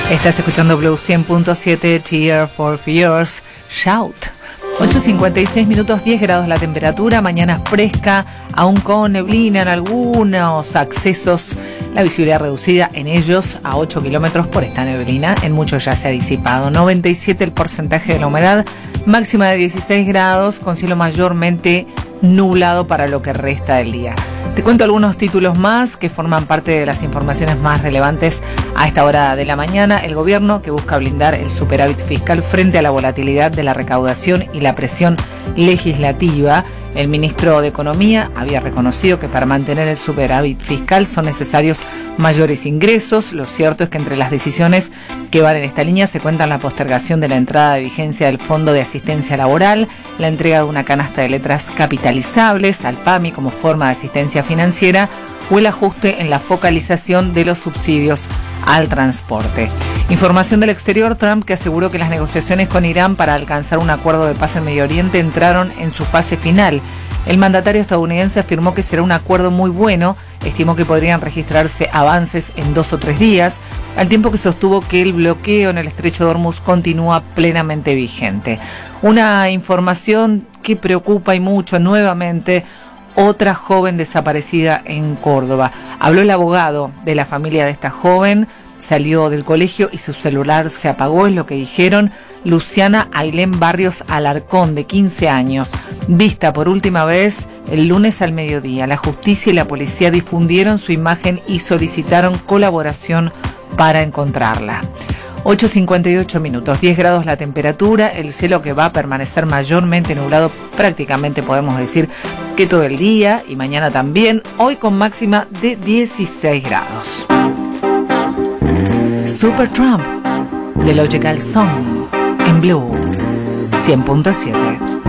Estás escuchando Blue 100.7, Tear for Fears, Shout. 8:56 minutos, 10 grados la temperatura, mañana fresca, aún con neblina en algunos accesos, la visibilidad reducida en ellos a 8 kilómetros por esta neblina, en muchos ya se ha disipado. 97 el porcentaje de la humedad, máxima de 16 grados, con cielo mayormente nublado para lo que resta del día. Te cuento algunos títulos más que forman parte de las informaciones más relevantes a esta hora de la mañana. El gobierno que busca blindar el superávit fiscal frente a la volatilidad de la recaudación y la presión legislativa. El ministro de Economía había reconocido que para mantener el superávit fiscal son necesarios mayores ingresos. Lo cierto es que entre las decisiones que van en esta línea se cuentan la postergación de la entrada de vigencia del Fondo de Asistencia Laboral, la entrega de una canasta de letras capitalizables al PAMI como forma de asistencia financiera o el ajuste en la focalización de los subsidios al transporte. Información del exterior, Trump que aseguró que las negociaciones con Irán para alcanzar un acuerdo de paz en Medio Oriente entraron en su fase final. El mandatario estadounidense afirmó que será un acuerdo muy bueno, estimó que podrían registrarse avances en 2 o 3 días, al tiempo que sostuvo que el bloqueo en el estrecho de Hormuz continúa plenamente vigente. Una información que preocupa y mucho nuevamente. Otra joven desaparecida en Córdoba. Habló el abogado de la familia de esta joven, salió del colegio y su celular se apagó, es lo que dijeron. Luciana Ailén Barrios Alarcón, de 15 años, vista por última vez el lunes al mediodía. La justicia y la policía difundieron su imagen y solicitaron colaboración para encontrarla. 8:58 minutos, 10 grados la temperatura, el cielo que va a permanecer mayormente nublado, prácticamente podemos decir que todo el día y mañana también, hoy con máxima de 16 grados. Super Trump, The Logical Song, en Blue 100.7.